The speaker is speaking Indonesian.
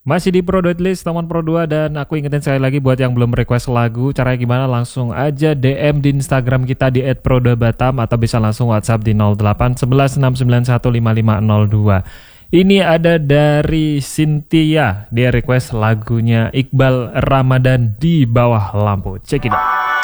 Masih di Pro List teman Pro 2 dan aku ingetin sekali lagi buat yang belum request lagu, caranya gimana langsung aja DM di Instagram kita di @pro2batam atau bisa langsung WhatsApp di 08 11 691 5502. Ini ada dari Cynthia, dia request lagunya Iqbal Ramadan Di Bawah Lampu. Check it out.